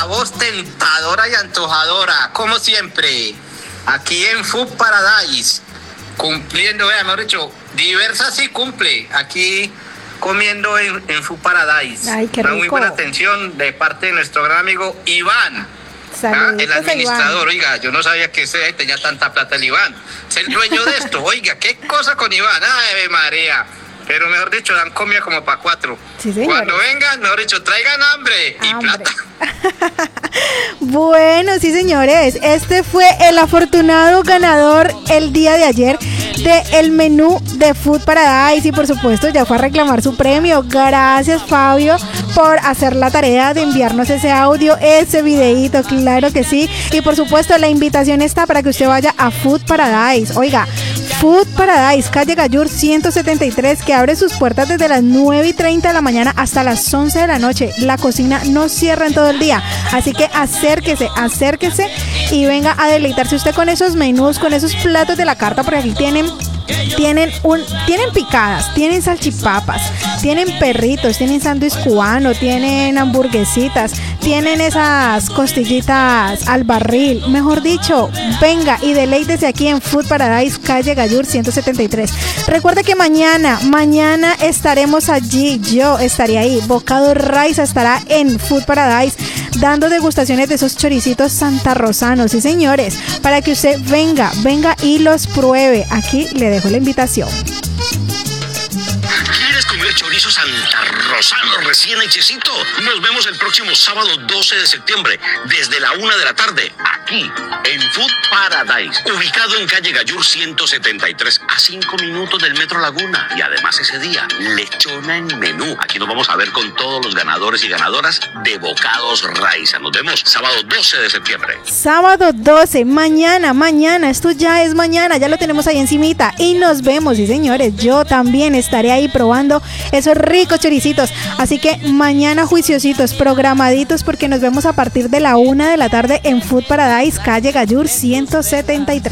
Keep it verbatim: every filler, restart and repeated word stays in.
la voz tentadora y antojadora, como siempre, aquí en Food Paradise, cumpliendo, vea, mejor dicho, diversas sí cumple, aquí comiendo en, en Food Paradise. Ay, qué Una rico. muy buena atención de parte de nuestro gran amigo Iván. ¿Ah? El administrador, oiga, yo no sabía que ese tenía tanta plata el Iván. Es el dueño de esto, oiga, qué cosa con Iván, ay, María. Pero mejor dicho, dan comida como para cuatro. Sí, cuando vengan, mejor dicho, traigan hambre y hambre. plata. Bueno, sí, señores, este fue el afortunado ganador el día de ayer del menú de Food Paradise y por supuesto ya fue a reclamar su premio. Gracias, Fabio, por hacer la tarea de enviarnos ese audio, ese videíto, claro que sí. Y por supuesto la invitación está para que usted vaya a Food Paradise. Oiga, Food Paradise, calle Gallur ciento setenta y tres, que abre sus puertas desde las nueve y treinta de la mañana hasta las once de la noche. La cocina no cierra en todo el día, así que acérquese, acérquese y venga a deleitarse usted con esos menús, con esos platos de la carta, porque aquí tienen Tienen un, tienen picadas, tienen salchipapas, tienen perritos, tienen sándwich cubano, tienen hamburguesitas, tienen esas costillitas al barril. Mejor dicho, venga y deleítese aquí en Food Paradise, calle Gallur ciento setenta y tres. Recuerda que mañana, mañana estaremos allí, yo estaré ahí. Bocado Raiza estará en Food Paradise dando degustaciones de esos choricitos santarrosanos, sí señores, para que usted venga, venga y los pruebe. Aquí le dejo la invitación. ¿Quieres comer chorizo santarrosano recién hechecito? Nos vemos el próximo sábado doce de septiembre, desde la una de la tarde, aquí en Food Paradise, ubicado en calle Gallur ciento setenta y tres, a cinco minutos del Metro Laguna. Y además ese día, lechona en menú. Aquí nos vamos a ver con todos los ganadores y ganadoras de Bocados Raiza. Nos vemos sábado doce de septiembre. Sábado doce, mañana, mañana, esto ya es mañana, ya lo tenemos ahí encimita y nos vemos, sí señores, yo también estaré ahí probando esos ricos choricitos, así que mañana juiciositos, programaditos, porque nos vemos a partir de la una de la tarde en Food Paradise, calle Gallur ciento setenta y tres.